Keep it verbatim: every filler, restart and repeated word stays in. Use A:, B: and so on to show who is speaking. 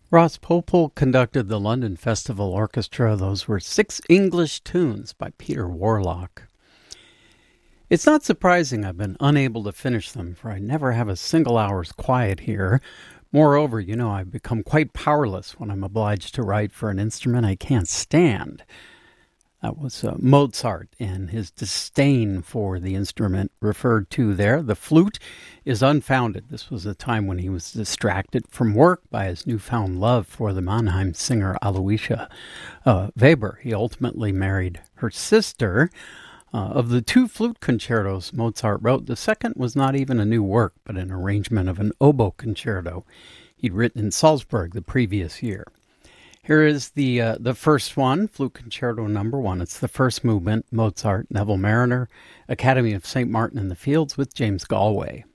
A: Ross Popel conducted the London Festival Orchestra. Those were Six English Tunes by Peter Warlock. It's not surprising I've been unable to finish them, for I never have a single hour's quiet here. Moreover, you know, I've become quite powerless when I'm obliged to write for an instrument I can't stand. That was uh, Mozart and his disdain for the instrument referred to there. The flute is unfounded. This was a time when he was distracted from work by his newfound love for the Mannheim singer Aloysia uh, Weber. He ultimately married her sister. Uh, of the two flute concertos Mozart wrote, the second was not even a new work, but an arrangement of an oboe concerto he'd written in Salzburg the previous year. Here is the uh, the first one, Flute Concerto Number One. It's the first movement, Mozart, Neville Marriner, Academy of Saint Martin in the Fields with James Galway.